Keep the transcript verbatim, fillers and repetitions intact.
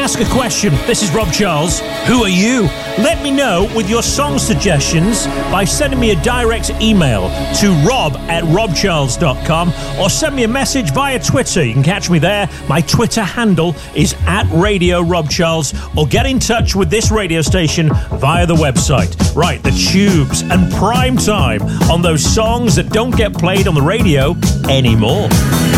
ask a question. This is Rob Charles. Who are you? Let me know with your song suggestions by sending me a direct email to rob at rob charles dot com or send me a message via Twitter. You can catch me there. My Twitter handle is at Radio Rob Charles, or get in touch with this radio station via the website. Right, the tubes and prime time on those songs that don't get played on the radio anymore.